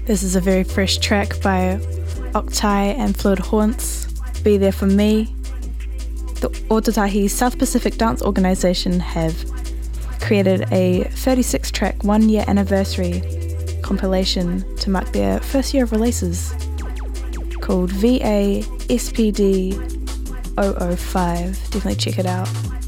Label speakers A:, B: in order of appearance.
A: This is a very fresh track by Octai and Fluid Haunts, Be There For Me. The Ōtautahi South Pacific Dance Organisation have created a 36-track one-year anniversary compilation to mark their first year of releases called VASPD 005. Definitely check it out.